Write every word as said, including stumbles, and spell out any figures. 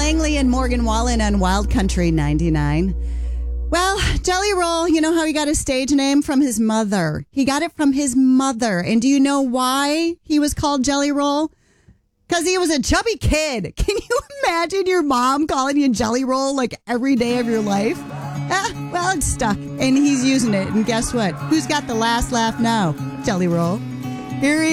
Langley and Morgan Wallen on Wild Country ninety-nine. Well, Jelly Roll, you know how he got his stage name? From his mother. He got it from his mother. And do you know why he was called Jelly Roll? Because he was a chubby kid. Can you imagine your mom calling you Jelly Roll like every day of your life? Ah, well, it's stuck. And he's using it. And guess what? Who's got the last laugh now? Jelly Roll. Here he